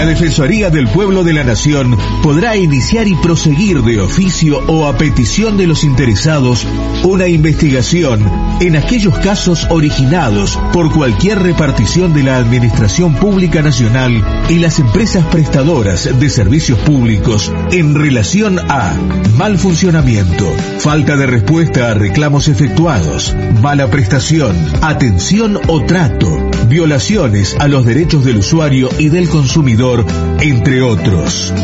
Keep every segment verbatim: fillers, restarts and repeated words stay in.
La Defensoría del Pueblo de la Nación podrá iniciar y proseguir de oficio o a petición de los interesados una investigación en aquellos casos originados por cualquier repartición de la Administración Pública Nacional y las empresas prestadoras de servicios públicos en relación a mal funcionamiento, falta de respuesta a reclamos efectuados, mala prestación, atención o trato, violaciones a los derechos del usuario y del consumidor, entre otros.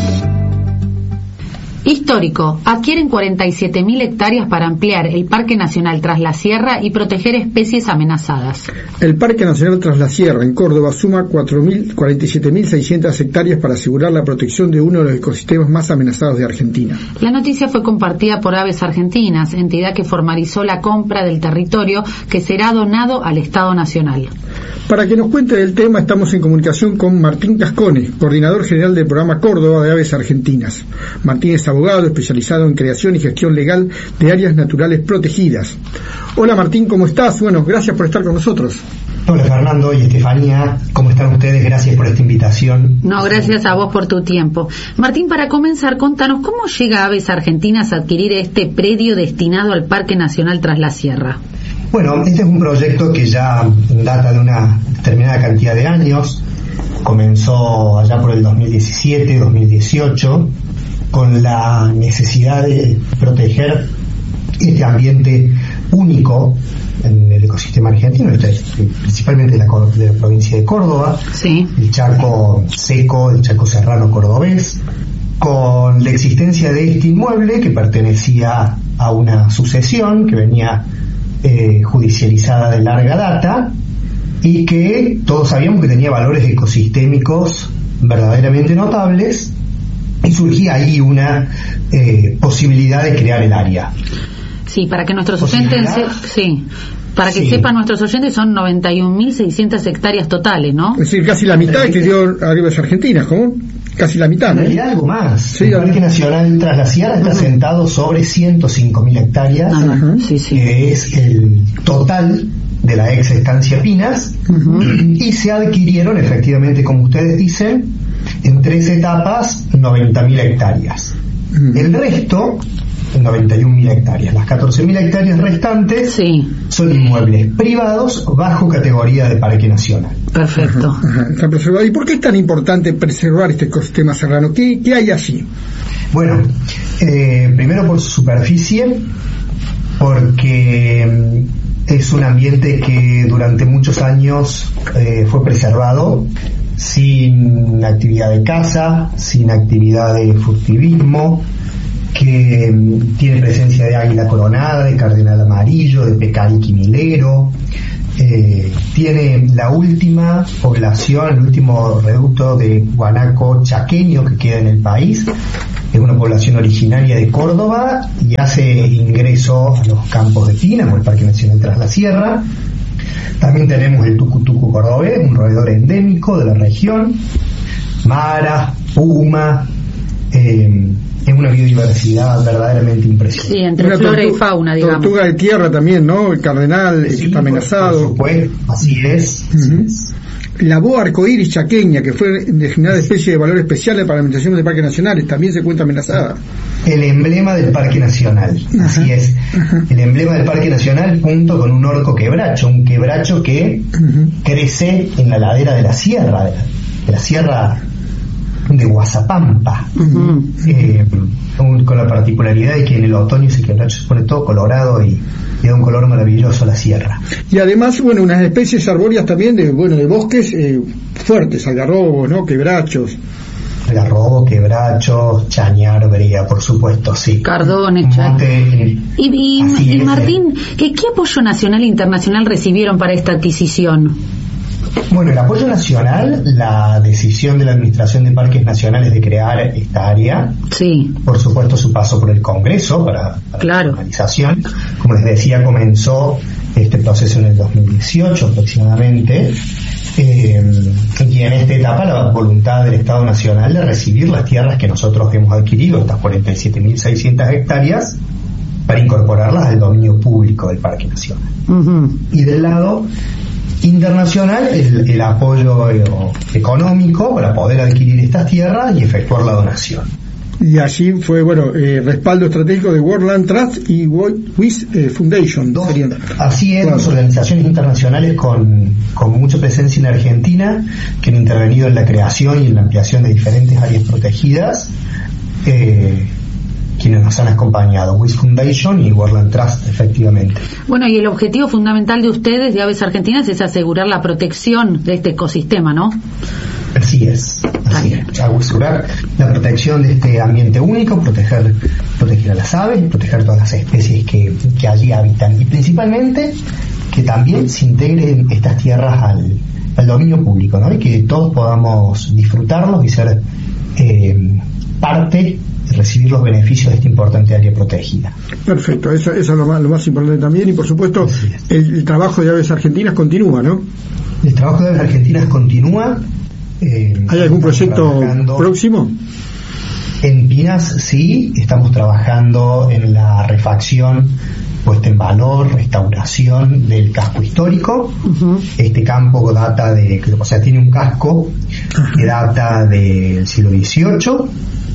Histórico. Adquieren cuarenta y siete mil hectáreas para ampliar el Parque Nacional Tras la Sierra y proteger especies amenazadas. El Parque Nacional Tras la Sierra en Córdoba suma cuarenta y siete mil seiscientas hectáreas para asegurar la protección de uno de los ecosistemas más amenazados de Argentina. La noticia fue compartida por Aves Argentinas, entidad que formalizó la compra del territorio que será donado al Estado Nacional. Para que nos cuente del tema estamos en comunicación con Martín Cascone, coordinador general del programa Córdoba de Aves Argentinas. Martín es abogado especializado en creación y gestión legal de áreas naturales protegidas. Hola Martín, ¿cómo estás? Bueno, gracias por estar con nosotros. Hola Fernando y Estefanía, ¿cómo están ustedes? Gracias por esta invitación. No, gracias a vos por tu tiempo. Martín, para comenzar, contanos, ¿cómo llega Aves Argentinas a adquirir este predio destinado al Parque Nacional Tras la Sierra? Bueno, este es un proyecto que ya data de una determinada cantidad de años. Comenzó allá por el dos mil diecisiete, dos mil dieciocho, con la necesidad de proteger este ambiente único en el ecosistema argentino, principalmente de la, de la provincia de Córdoba, sí. El Chaco seco, el Chaco serrano cordobés, con la existencia de este inmueble que pertenecía a una sucesión que venía eh, judicializada de larga data y que todos sabíamos que tenía valores ecosistémicos verdaderamente notables, y surgía ahí una eh, posibilidad de crear el área. Sí, para que nuestros oyentes, se, sí, para que sí. sepan nuestros oyentes, son noventa y un mil seiscientas hectáreas totales, ¿no? Es decir, casi la mitad que dio Aves Argentinas, ¿cómo? Casi la mitad, ¿no? En realidad algo más. Sí, el Parque Nacional Tras la Sierra está uh-huh. asentado sobre ciento cinco mil hectáreas, uh-huh. sí, sí. que es el total de la ex estancia Pinas, uh-huh. y se adquirieron efectivamente, como ustedes dicen, en tres etapas, noventa mil hectáreas. Uh-huh. El resto, noventa y un mil hectáreas. Las catorce mil hectáreas restantes sí. son inmuebles privados bajo categoría de Parque Nacional. Perfecto. Ajá, ajá. Está preservado. ¿Y por qué es tan importante preservar este ecosistema serrano? ¿Qué, qué hay allí? Bueno, eh, primero por su superficie, porque es un ambiente que durante muchos años eh, fue preservado sin actividad de caza, sin actividad de furtivismo, que tiene presencia de águila coronada, de cardenal amarillo, de pecarí quimilero, eh, tiene la última población, el último reducto de guanaco chaqueño que queda en el país. Es una población originaria de Córdoba y hace ingreso a los campos de Pina, o el Parque Nacional Tras la Sierra. También tenemos el tucutuco cordobés, un roedor endémico de la región, mara, puma, eh, es una biodiversidad verdaderamente impresionante. Sí, entre una flora tortu- y fauna, digamos. Tortuga de tierra también, ¿no? El cardenal Sí, que está amenazado. Por supuesto, así es. Uh-huh. Así es. La boa arcoíris chaqueña, que fue designada especie de valor especial para la administración de parques nacionales, también se encuentra amenazada. El emblema del Parque Nacional, Ajá. así es. Ajá. El emblema del Parque Nacional junto con un orco quebracho, un quebracho que Uh-huh. crece en la ladera de la sierra, de la, de la sierra de Guazapampa, Uh-huh. eh, un, con la particularidad de que en el otoño ese quebracho se pone todo colorado y le da un color maravilloso a la sierra. Y además, bueno, unas especies arbóreas también de, bueno, de bosques eh, fuertes, algarrobos, ¿no? Quebrachos. Algarrobo, quebracho, chañar, brea, por supuesto, sí. Cardones, Monte, eh, Y, y, así y es, Martín, ¿qué, ¿qué apoyo nacional e internacional recibieron para esta adquisición? Bueno, el apoyo nacional, la decisión de la Administración de Parques Nacionales de crear esta área, Sí. por supuesto su paso por el Congreso para, para Claro. la formalización, como les decía, comenzó este proceso en el dos mil dieciocho aproximadamente, eh, y en esta etapa la voluntad del Estado Nacional de recibir las tierras que nosotros hemos adquirido, estas cuarenta y siete mil seiscientas hectáreas, para incorporarlas al dominio público del Parque Nacional. Uh-huh. Y del lado internacional el, el apoyo eh, económico para poder adquirir estas tierras y efectuar la donación. Y allí fue, bueno, eh, respaldo estratégico de World Land Trust y WIS eh, Foundation. Dos, así es, dos organizaciones internacionales con, con mucha presencia en Argentina, que han intervenido en la creación y en la ampliación de diferentes áreas protegidas, eh, quienes nos han acompañado, WIS Foundation y World Land Trust, efectivamente. Bueno, y el objetivo fundamental de ustedes, de Aves Argentinas, es asegurar la protección de este ecosistema, ¿no? Así es, así es, asegurar la protección de este ambiente único, proteger proteger a las aves, proteger todas las especies que, que allí habitan, y principalmente que también se integren estas tierras al, al dominio público, ¿no? Y que todos podamos disfrutarlos y ser eh, parte, recibir los beneficios de esta importante área protegida. Perfecto, eso, eso es lo más, lo más importante también, y por supuesto el, el trabajo de Aves Argentinas continúa, ¿no? El trabajo de Aves Argentinas continúa. Eh, ¿Hay algún proyecto próximo? En Pinas sí, estamos trabajando en la refacción, puesta en valor, restauración del casco histórico. Uh-huh. Este campo data de, o sea, tiene un casco que data del siglo dieciocho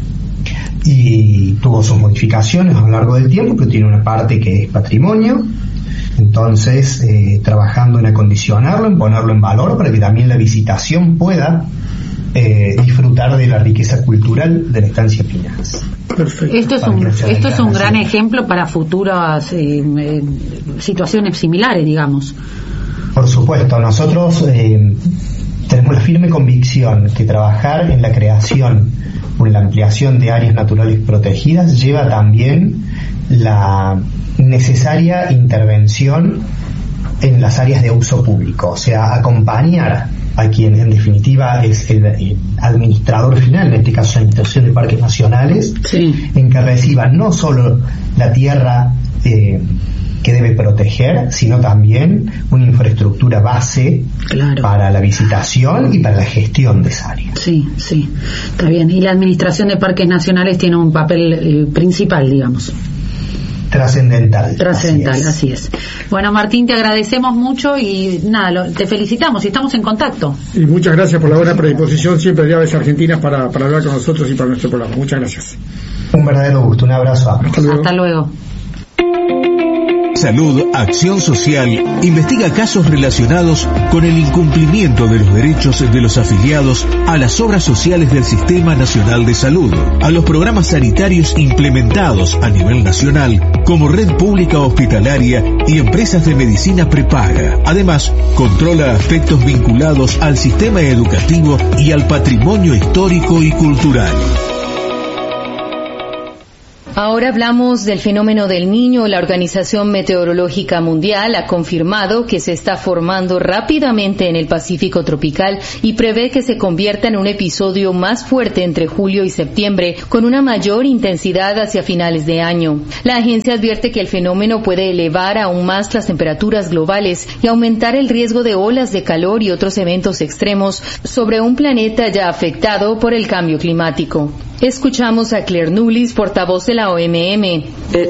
y tuvo sus modificaciones a lo largo del tiempo, pero tiene una parte que es patrimonio. Entonces, eh, trabajando en acondicionarlo, en ponerlo en valor para que también la visitación pueda eh, disfrutar de la riqueza cultural de la estancia Pinas. Perfecto. Esto es un, esto es un gran ejemplo para futuras eh, eh, situaciones similares, digamos. Por supuesto, nosotros eh, tenemos la firme convicción que trabajar en la creación o en la ampliación de áreas naturales protegidas lleva también la necesaria intervención en las áreas de uso público, o sea, acompañar a quien en definitiva es el, el administrador final, en este caso la Administración de Parques Nacionales, sí, en que reciba no solo la tierra eh, que debe proteger, sino también una infraestructura base, claro, para la visitación y para la gestión de esa área. Sí, sí, está bien. Y la Administración de Parques Nacionales tiene un papel eh, principal, digamos. Trascendental. Trascendental, así es. así es. Bueno, Martín, te agradecemos mucho y nada, lo, te felicitamos y estamos en contacto. Y muchas gracias por la buena predisposición siempre de Aves Argentinas para, para hablar con nosotros y para nuestro programa. Muchas gracias. Un verdadero gusto, un abrazo a ambos. Hasta luego. Hasta luego. Salud Acción Social investiga casos relacionados con el incumplimiento de los derechos de los afiliados a las obras sociales del Sistema Nacional de Salud, a los programas sanitarios implementados a nivel nacional como Red Pública Hospitalaria y empresas de medicina prepaga. Además, controla aspectos vinculados al sistema educativo y al patrimonio histórico y cultural. Ahora hablamos del fenómeno del Niño. La Organización Meteorológica Mundial ha confirmado que se está formando rápidamente en el Pacífico tropical y prevé que se convierta en un episodio más fuerte entre julio y septiembre, con una mayor intensidad hacia finales de año. La agencia advierte que el fenómeno puede elevar aún más las temperaturas globales y aumentar el riesgo de olas de calor y otros eventos extremos sobre un planeta ya afectado por el cambio climático. Escuchamos a Claire Nulis, portavoz de la O M M.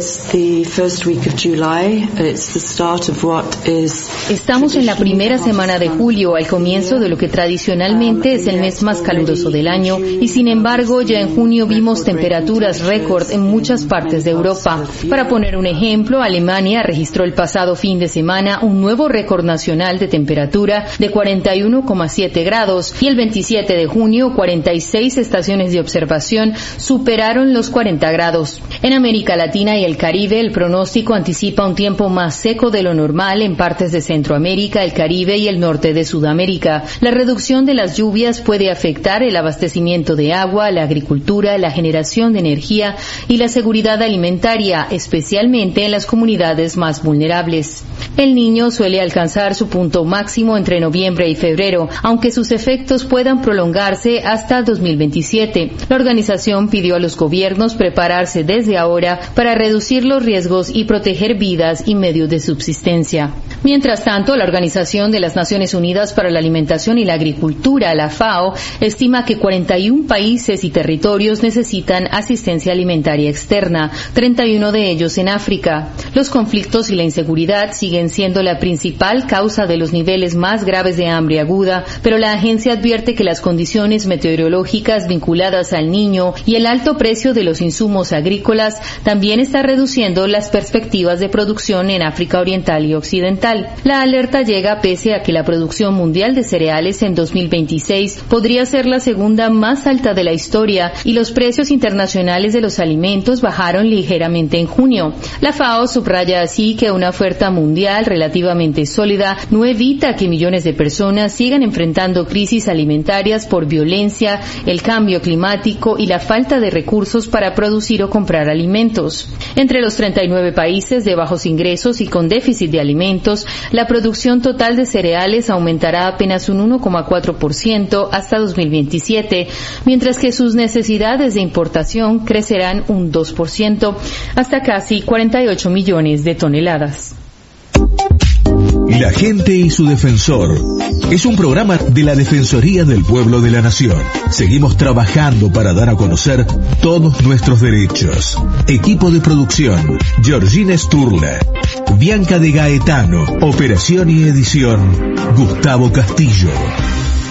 Estamos en la primera semana de julio, al comienzo de lo que tradicionalmente es el mes más caluroso del año, y sin embargo ya en junio vimos temperaturas récord en muchas partes de Europa. Para poner un ejemplo, Alemania registró el pasado fin de semana un nuevo récord nacional de temperatura de cuarenta y uno coma siete grados y el veintisiete de junio cuarenta y seis estaciones de observación superaron los cuarenta grados. En América Latina y el Caribe, el pronóstico anticipa un tiempo más seco de lo normal en partes de Centroamérica, el Caribe y el norte de Sudamérica. La reducción de las lluvias puede afectar el abastecimiento de agua, la agricultura, la generación de energía y la seguridad alimentaria, especialmente en las comunidades más vulnerables. El Niño suele alcanzar su punto máximo entre noviembre y febrero, aunque sus efectos puedan prolongarse hasta dos mil veintisiete. La organización pidió a los gobiernos prepararse desde ahora para reducir los riesgos y proteger vidas y medios de subsistencia. Mientras tanto, la Organización de las Naciones Unidas para la Alimentación y la Agricultura, la FAO, estima que cuarenta y un países y territorios necesitan asistencia alimentaria externa, treinta y uno de ellos en África. Los conflictos y la inseguridad siguen siendo la principal causa de los niveles más graves de hambre aguda, pero la agencia advierte que las condiciones meteorológicas vinculadas al Niño y el alto precio de los insumos agrícolas también está reduciendo las perspectivas de producción en África Oriental y Occidental. La alerta llega pese a que la producción mundial de cereales en dos mil veintiséis podría ser la segunda más alta de la historia y los precios internacionales de los alimentos bajaron ligeramente en junio. La FAO subraya así que una oferta mundial relativamente sólida no evita que millones de personas sigan enfrentando crisis alimentarias por violencia, el cambio climático y la falta de recursos para producir o comprar alimentos. Entre los treinta y nueve países de bajos ingresos y con déficit de alimentos, la producción total de cereales aumentará apenas un uno coma cuatro por ciento hasta dos mil veintisiete, mientras que sus necesidades de importación crecerán un dos por ciento hasta casi cuarenta y ocho millones de toneladas. La gente y su defensor es un programa de la Defensoría del Pueblo de la Nación. Seguimos trabajando para dar a conocer todos nuestros derechos. Equipo de producción: Georgina Sturla, Bianca de Gaetano. Operación y edición: Gustavo Castillo.